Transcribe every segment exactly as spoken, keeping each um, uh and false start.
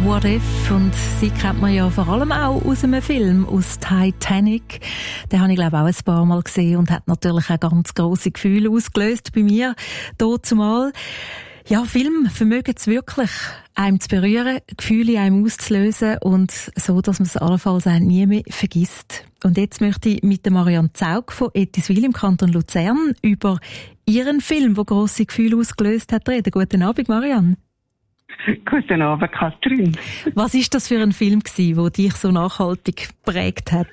What If, und sie kennt man ja vor allem auch aus einem Film, aus Titanic. Den habe ich, glaube ich, auch ein paar Mal gesehen und hat natürlich auch ganz grosse Gefühle ausgelöst bei mir, dort zumal. Ja, Filme vermögen es wirklich, einem zu berühren, Gefühle in einem auszulösen und so, dass man es allenfalls auch nie mehr vergisst. Und jetzt möchte ich mit der Marianne Zaug von Ettiswil im Kanton Luzern über ihren Film, der grosse Gefühle ausgelöst hat, reden. Guten Abend, Marianne. Guten Abend, Katrin. Was war das für ein Film gewesen, der dich so nachhaltig geprägt hat?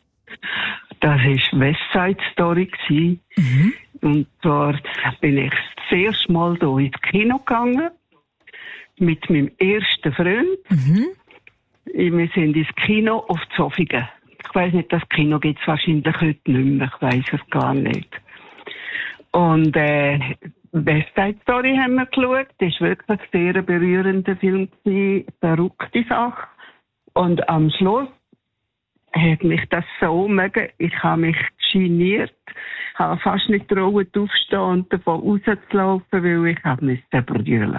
Das war West Side Story. Mhm. Und zwar bin ich das erste Mal hier ins Kino gegangen. Mit meinem ersten Freund. Mhm. Wir sind ins Kino auf Zofingen. Ich weiss nicht, das Kino gibt es wahrscheinlich heute nicht mehr. Ich weiss es gar nicht. Und, äh, West Side Story haben wir geschaut. Das war wirklich ein sehr berührender Film. Eine verrückte Sache. Und am Schluss hat mich das so mega, ich habe mich geniert, habe fast nicht getraut aufzustehen und davon rauszulaufen, weil ich habe mich brüllen.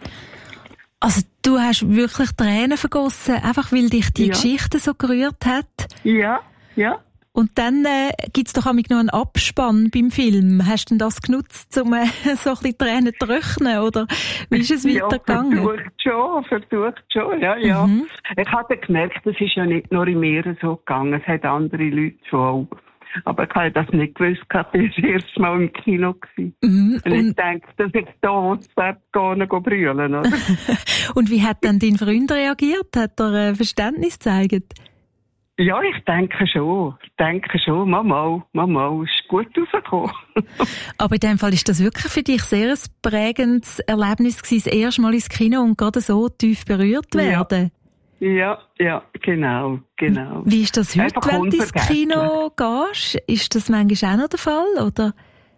Also du hast wirklich Tränen vergossen, einfach weil dich die ja. Geschichte so gerührt hat? Ja, ja. Und dann äh, gibt's doch auch noch einen Abspann beim Film. Hast du denn das genutzt, um äh, so ein bisschen Tränen zu trocknen, oder wie ist es weitergegangen? Ja, versucht schon, versucht schon, ja, ja. Mhm. Ich hatte gemerkt, es ist ja nicht nur in mir so gegangen, es hat andere Leute schon auch. Aber ich habe das nicht gewusst, ich war das erste Mal im Kino. Mhm. Und ich denke, dass ich da gar nicht brüllen, oder? Und wie hat dann dein Freund reagiert? Hat er äh, Verständnis gezeigt? Ja, ich denke schon. Ich denke schon. Mama, Mama, ist gut rausgekommen. Aber in dem Fall ist das wirklich für dich sehr ein prägendes Erlebnis gewesen, das erste Mal ins Kino und gerade so tief berührt werden. Ja, ja, ja, genau, genau. Wie ist das heute, einfach wenn du ins Kino gehst? Ist das manchmal auch noch der Fall, oder?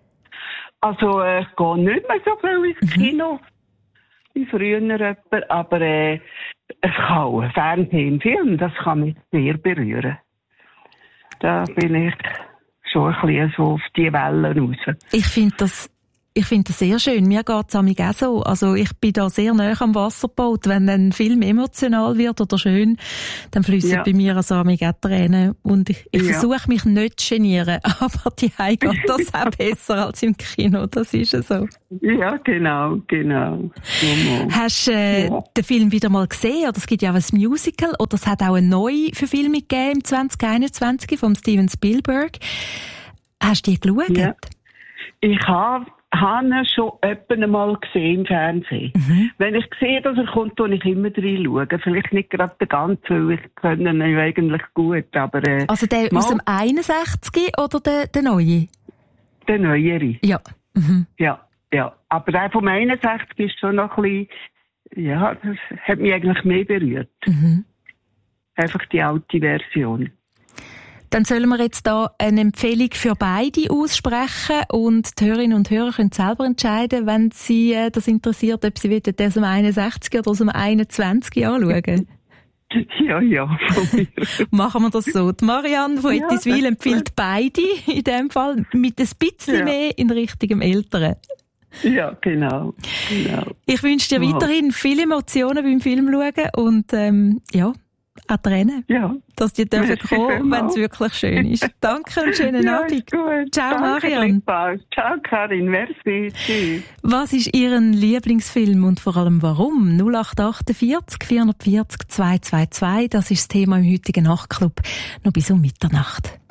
Also, äh, ich gehe nicht mehr so viel ins Kino. Mhm. Wie früher, aber äh, es kann auch ein Fernsehen, Film, das kann mich sehr berühren. Da bin ich schon ein bisschen so auf die Wellen raus. Ich finde das, ich finde das sehr schön. Mir geht es auch so. Also ich bin da sehr nahe am Wasserboot. Wenn ein Film emotional wird oder schön, dann fließen ja. bei mir also auch Tränen. Und ich, ich ja. versuche mich nicht zu genieren, aber die Hause geht das auch besser als im Kino. Das ist ja so. Ja, genau, genau. genau. Hast du äh, ja. den Film wieder mal gesehen? Oder es gibt ja auch ein Musical. Oder es hat auch eine neue Verfilmung gegeben im zwanzig einundzwanzig von Steven Spielberg. Hast du die geschaut? Ja. Ich habe habe ihn schon öppen mal gesehen im Fernsehen. Mhm. Wenn ich sehe, dass er kommt, tue ich immer reinschauen. Vielleicht nicht gerade den ganzen, weil ich kenne ihn ja eigentlich gut, aber... Äh, also der mal, aus dem einundsechzig oder der, der neue? Der neuere. Ja. Mhm. Ja, ja. Aber der vom einundsechzig ist schon noch ein bisschen... Ja, das hat mich eigentlich mehr berührt. Mhm. Einfach die alte Version. Dann sollen wir jetzt da eine Empfehlung für beide aussprechen und die Hörerinnen und Hörer können selber entscheiden, wenn sie äh, das interessiert, ob sie den aus dem einundsechzig oder aus dem einundzwanzig anschauen. Ja, ja. Machen wir das so. Die Marianne von ja, Ettiswil empfiehlt beide, in dem Fall mit ein bisschen ja. mehr in Richtung Älteren. Ja, genau. genau. Ich wünsche dir wow. weiterhin viele Emotionen beim Film schauen und ähm, ja, auch Tränen, ja. dass die dürfen kommen, wenn es wirklich schön ist. Danke und schönen ja, Abend. Gut. Ciao, Danke, Marianne. Ciao, Karin. Merci. Tschüss. Was ist Ihren Lieblingsfilm und vor allem warum? null acht vierundachtzig, vierundvierzig, zweihundertzweiundzwanzig. Das ist das Thema im heutigen Nachtclub. Noch bis um Mitternacht.